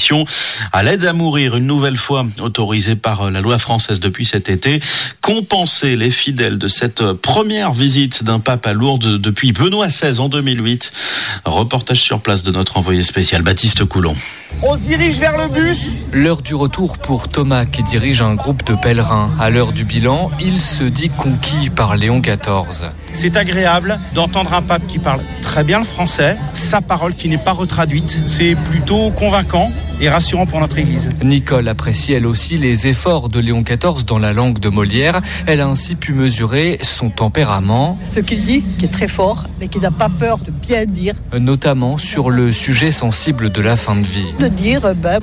proposition à l'aide à mourir, une nouvelle fois autorisée par la loi française depuis cet été. Compenser les fidèles de cette première visite d'un pape à Lourdes depuis Benoît XVI en 2008. Reportage sur place de notre envoyé spécial Baptiste Coulon. On se dirige vers le bus. L'heure du retour pour Thomas qui dirige un groupe de pèlerins. À l'heure du bilan, il se dit conquis par Léon XIV. C'est agréable d'entendre un pape qui parle très bien le français, sa parole qui n'est pas retraduite. C'est plutôt convaincant et rassurant pour notre Église. Nicole apprécie elle aussi les efforts de Léon XIV dans la langue de Molière. Elle a ainsi pu mesurer son tempérament. Ce qu'il dit, qui est très fort, mais qui n'a pas peur de bien dire. Notamment sur le sujet sensible de la fin de vie. De dire,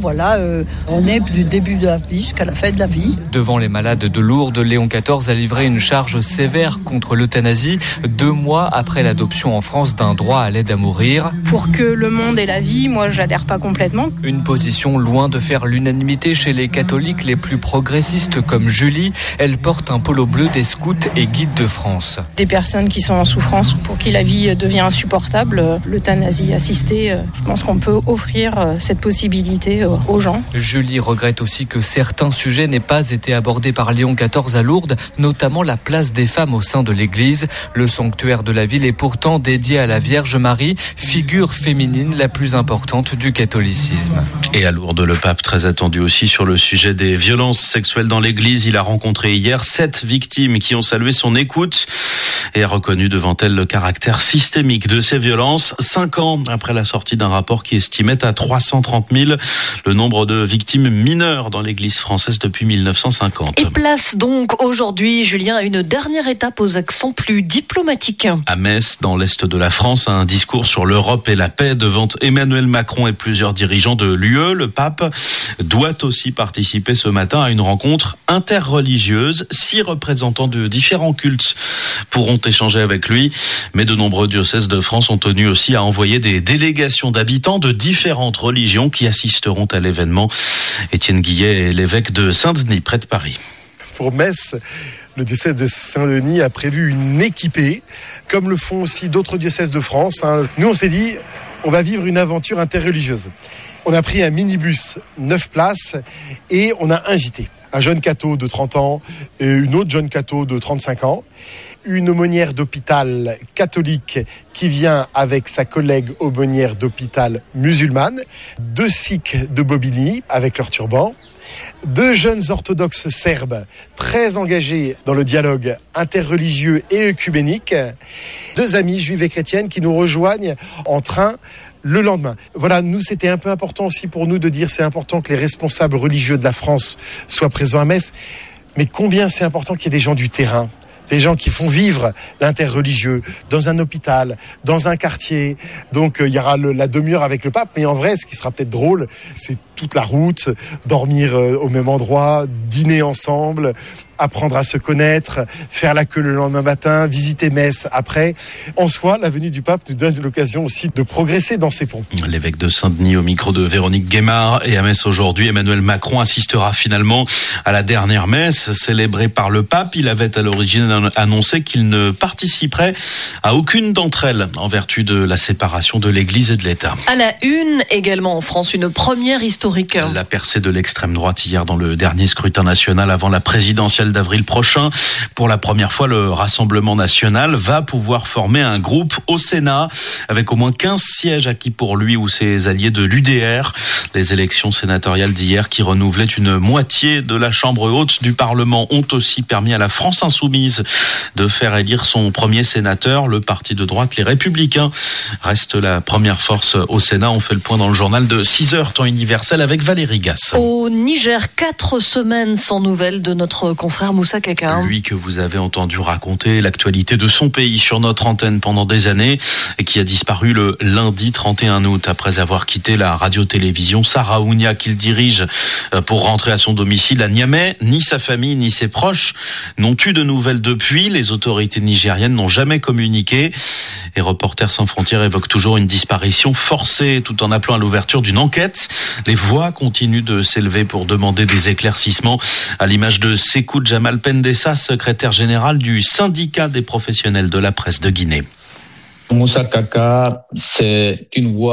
on est du début de la vie jusqu'à la fin de la vie. Devant les malades de Lourdes, Léon XIV a livré une charge sévère contre l'euthanasie 2 mois après l'adoption en France d'un droit à l'aide à mourir. Pour que le monde ait la vie, moi j'adhère pas complètement. Une position loin de faire l'unanimité chez les catholiques les plus progressistes comme Julie. Elle porte un polo bleu des scouts et guides de France. Des personnes qui sont en souffrance, pour qui la vie devient insupportable, l'euthanasie assistée, je pense qu'on peut offrir cette possibilité aux gens. Julie regrette aussi que certains sujets n'aient pas été abordés par Léon XIV à Lourdes, notamment la place des femmes au sein de l'Église. Le sanctuaire de la ville est pourtant dédié à la Vierge Marie, figure féminine la plus importante du catholicisme. Et à Lourdes, le pape très attendu aussi sur le sujet des violences sexuelles dans l'église. Il a rencontré hier 7 victimes qui ont salué son écoute et a reconnu devant elles le caractère systémique de ces violences. 5 ans après la sortie d'un rapport qui estimait à 330 000 le nombre de victimes mineures dans l'église française depuis 1950. Et place donc aujourd'hui, Julien, à une dernière étape aux accents plus diplomatiques. À Metz, dans l'est de la France, un discours sur l'Europe et la paix devant Emmanuel Macron et plusieurs dirigeants de l'UE. Le pape doit aussi participer ce matin à une rencontre interreligieuse. 6 représentants de différents cultes pourront échanger avec lui. Mais de nombreux diocèses de France ont tenu aussi à envoyer des délégations d'habitants de différentes religions qui assisteront à l'événement. Étienne Guillet est l'évêque de Saint-Denis, près de Paris. Pour Metz, le diocèse de Saint-Denis a prévu une équipée, comme le font aussi d'autres diocèses de France. Nous, on s'est dit, on va vivre une aventure interreligieuse. On a pris un minibus 9 places et on a invité un jeune catho de 30 ans et une autre jeune catho de 35 ans. Une aumônière d'hôpital catholique qui vient avec sa collègue aumônière d'hôpital musulmane. 2 sikhs de Bobigny avec leur turban. 2 jeunes orthodoxes serbes très engagés dans le dialogue interreligieux et œcuménique. 2 amies juives et chrétiennes qui nous rejoignent en train le lendemain. Voilà, nous, c'était un peu important aussi pour nous de dire c'est important que les responsables religieux de la France soient présents à Metz. Mais combien c'est important qu'il y ait des gens du terrain, des gens qui font vivre l'interreligieux dans un hôpital, dans un quartier. Donc il y aura la demi-heure avec le pape, mais en vrai, ce qui sera peut-être drôle, c'est toute la route, dormir au même endroit, dîner ensemble, apprendre à se connaître, faire la queue le lendemain matin, visiter Metz après. En soi, la venue du pape nous donne l'occasion aussi de progresser dans ces ponts. L'évêque de Saint-Denis au micro de Véronique Guémard. Et à Metz aujourd'hui, Emmanuel Macron assistera finalement à la dernière messe célébrée par le pape. Il avait à l'origine annoncé qu'il ne participerait à aucune d'entre elles en vertu de la séparation de l'Église et de l'État. À la une, également en France, une première historique. La percée de l'extrême droite hier dans le dernier scrutin national avant la présidentielle d'avril prochain. Pour la première fois, le Rassemblement national va pouvoir former un groupe au Sénat avec au moins 15 sièges acquis pour lui ou ses alliés de l'UDR. Les élections sénatoriales d'hier qui renouvelaient une moitié de la Chambre haute du Parlement ont aussi permis à la France insoumise de faire élire son premier sénateur. Le parti de droite, les Républicains, reste la première force au Sénat. On fait le point dans le journal de 6h, temps universel, avec Valérie Gasse. Au Niger, 4 semaines sans nouvelles de notre confrère Moussa Kaka. Lui que vous avez entendu raconter l'actualité de son pays sur notre antenne pendant des années et qui a disparu le lundi 31 août après avoir quitté la radio-télévision Sahraounia qu'il dirige pour rentrer à son domicile à Niamey. Ni sa famille ni ses proches n'ont eu de nouvelles depuis. Les autorités nigériennes n'ont jamais communiqué. Et Reporters sans frontières évoque toujours une disparition forcée tout en appelant à l'ouverture d'une enquête. Les voix continuent de s'élever pour demander des éclaircissements à l'image de Sékou Jamal Pendessa, secrétaire général du syndicat des professionnels de la presse de Guinée. Moussa Kaka, c'est une voix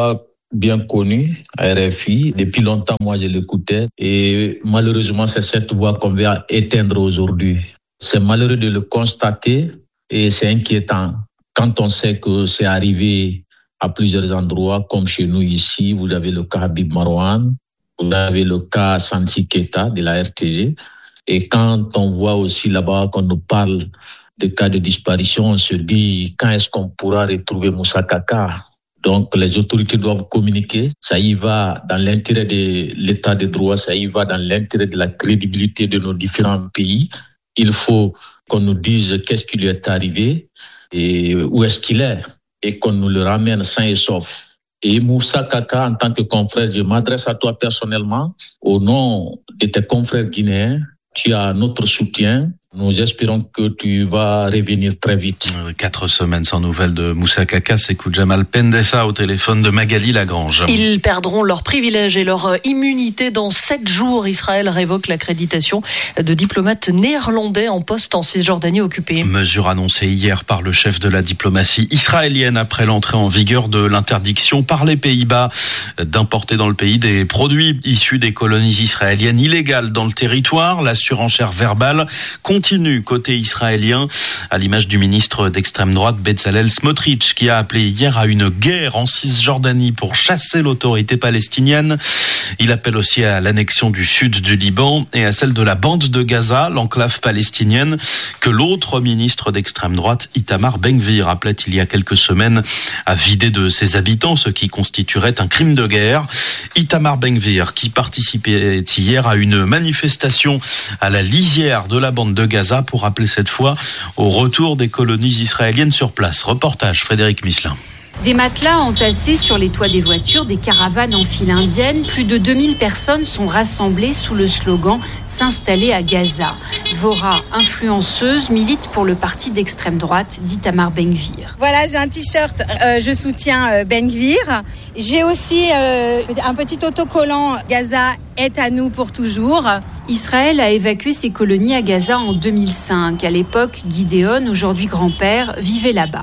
bien connu à RFI. Depuis longtemps, moi, je l'écoutais. Et malheureusement, c'est cette voix qu'on va éteindre aujourd'hui. C'est malheureux de le constater et c'est inquiétant. Quand on sait que c'est arrivé à plusieurs endroits, comme chez nous ici, vous avez le cas Habib Marouane, vous avez le cas Santi Keita de la RTG. Et quand on voit aussi là-bas qu'on nous parle de cas de disparition, on se dit quand est-ce qu'on pourra retrouver Moussa Kaka? Donc les autorités doivent communiquer. Ça y va dans l'intérêt de l'état de droit, ça y va dans l'intérêt de la crédibilité de nos différents pays. Il faut qu'on nous dise qu'est-ce qui lui est arrivé et où est-ce qu'il est et qu'on nous le ramène sain et sauf. Et Moussa Kaka, en tant que confrère, je m'adresse à toi personnellement au nom de tes confrères guinéens. Tu as notre soutien. Nous espérons que tu vas revenir très vite. 4 semaines sans nouvelles de Moussa Kaka, s'écoute Jamal Pendessa au téléphone de Magali Lagrange. Ils perdront leurs privilèges et leur immunité dans 7 jours. Israël révoque l'accréditation de diplomates néerlandais en poste en Cisjordanie occupée. Mesure annoncée hier par le chef de la diplomatie israélienne après l'entrée en vigueur de l'interdiction par les Pays-Bas d'importer dans le pays des produits issus des colonies israéliennes illégales dans le territoire. La surenchère verbale continue côté israélien, à l'image du ministre d'extrême droite Bezalel Smotrich, qui a appelé hier à une guerre en Cisjordanie pour chasser l'autorité palestinienne. Il appelle aussi à l'annexion du sud du Liban et à celle de la bande de Gaza, l'enclave palestinienne, que l'autre ministre d'extrême droite, Itamar Ben-Gvir, appelait il y a quelques semaines à vider de ses habitants, ce qui constituerait un crime de guerre. Itamar Ben-Gvir, qui participait hier à une manifestation à la lisière de la bande de Gaza pour appeler cette fois au retour des colonies israéliennes sur place. Reportage Frédéric Misselin. Des matelas entassés sur les toits des voitures, des caravanes en file indienne. Plus de 2000 personnes sont rassemblées sous le slogan « S'installer à Gaza ». Dvorah, influenceuse, milite pour le parti d'extrême droite d'Itamar Ben-Gvir. Voilà, j'ai un t-shirt, je soutiens Ben-Gvir. J'ai aussi un petit autocollant « Gaza est à nous pour toujours ». Israël a évacué ses colonies à Gaza en 2005. À l'époque, Gideon, aujourd'hui grand-père, vivait là-bas.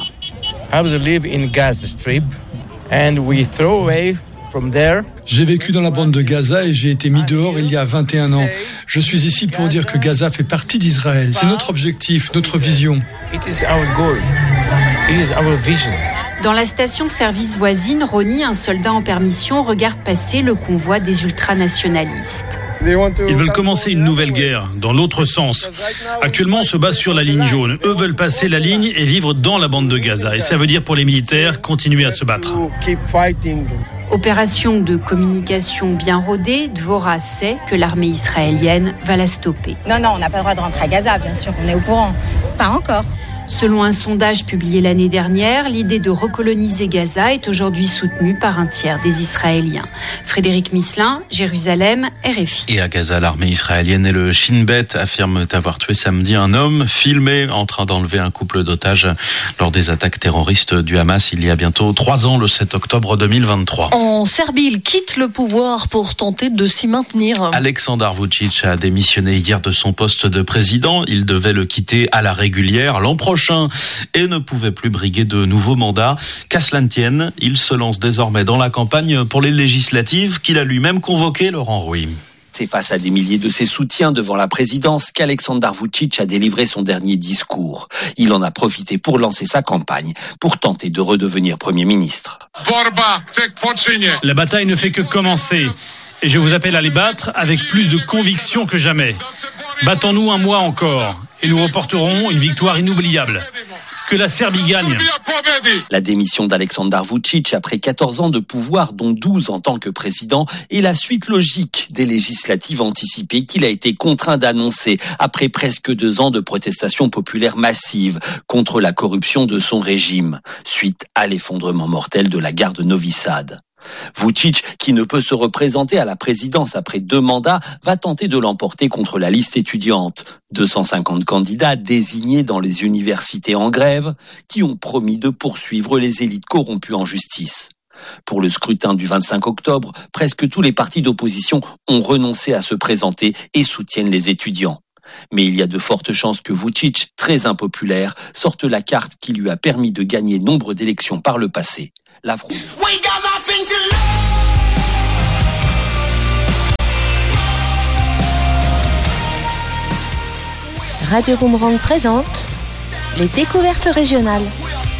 J'ai vécu dans la bande de Gaza et j'ai été mis dehors il y a 21 ans. Je suis ici pour dire que Gaza fait partie d'Israël. C'est notre objectif, notre vision. Dans la station-service voisine, Ronnie, un soldat en permission, regarde passer le convoi des ultranationalistes. Ils veulent commencer une nouvelle guerre, dans l'autre sens. Actuellement, on se bat sur la ligne jaune. Eux veulent passer la ligne et vivre dans la bande de Gaza. Et ça veut dire pour les militaires, continuer à se battre. Opération de communication bien rodée, Dvorah sait que l'armée israélienne va la stopper. Non, on n'a pas le droit de rentrer à Gaza, bien sûr, on est au courant. Pas encore. Selon un sondage publié l'année dernière, l'idée de recoloniser Gaza est aujourd'hui soutenue par un tiers des Israéliens. Frédéric Misselin, Jérusalem, RFI. Et à Gaza, l'armée israélienne et le Shin Bet affirment avoir tué samedi un homme filmé en train d'enlever un couple d'otages lors des attaques terroristes du Hamas il y a bientôt 3 ans, le 7 octobre 2023. En Serbie, il quitte le pouvoir pour tenter de s'y maintenir. Aleksandar Vučić a démissionné hier de son poste de président. Il devait le quitter à la régulière l'an prochain et ne pouvait plus briguer de nouveaux mandats. Qu'à cela ne tienne, il se lance désormais dans la campagne pour les législatives qu'il a lui-même convoquées, Laurent Rouy. C'est face à des milliers de ses soutiens devant la présidence qu'Aleksandar Vučić a délivré son dernier discours. Il en a profité pour lancer sa campagne, pour tenter de redevenir Premier ministre. La bataille ne fait que commencer. Et je vous appelle à les battre avec plus de conviction que jamais. Battons-nous un mois encore et nous reporterons une victoire inoubliable. Que la Serbie gagne. La démission d'Aleksandar Vučić après 14 ans de pouvoir, dont 12 en tant que président, est la suite logique des législatives anticipées qu'il a été contraint d'annoncer après presque 2 ans de protestations populaires massives contre la corruption de son régime, suite à l'effondrement mortel de la gare de Novi Sad. Vučić, qui ne peut se représenter à la présidence après 2 mandats, va tenter de l'emporter contre la liste étudiante. 250 candidats désignés dans les universités en grève qui ont promis de poursuivre les élites corrompues en justice. Pour le scrutin du 25 octobre, presque tous les partis d'opposition ont renoncé à se présenter et soutiennent les étudiants. Mais il y a de fortes chances que Vučić, très impopulaire, sorte la carte qui lui a permis de gagner nombre d'élections par le passé. La France. Radio Boomerang présente les découvertes régionales.